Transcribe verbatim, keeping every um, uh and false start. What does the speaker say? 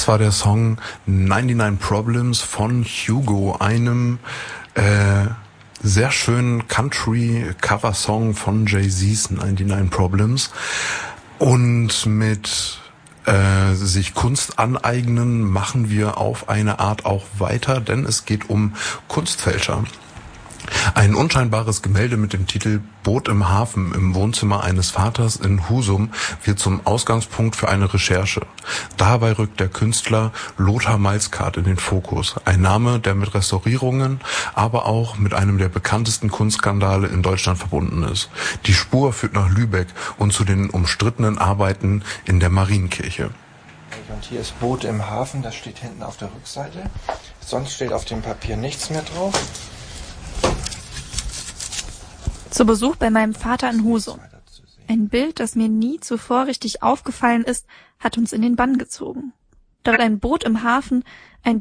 Das war der Song neunundneunzig Problems von Hugo, einem äh, sehr schönen Country-Cover-Song von Jay-Z's neunundneunzig Problems. Und mit äh, sich Kunst aneignen machen wir auf eine Art auch weiter, denn es geht um Kunstfälscher. Ein unscheinbares Gemälde mit dem Titel Boot im Hafen im Wohnzimmer eines Vaters in Husum wird zum Ausgangspunkt für eine Recherche. Dabei rückt der Künstler Lothar Malzkart in den Fokus. Ein Name, der mit Restaurierungen, aber auch mit einem der bekanntesten Kunstskandale in Deutschland verbunden ist. Die Spur führt nach Lübeck und zu den umstrittenen Arbeiten in der Marienkirche. Und hier ist Boot im Hafen, das steht hinten auf der Rückseite. Sonst steht auf dem Papier nichts mehr drauf. Zu Besuch bei meinem Vater in Husum. Ein Bild, das mir nie zuvor richtig aufgefallen ist, hat uns in den Bann gezogen. Dort ein Boot im Hafen, ein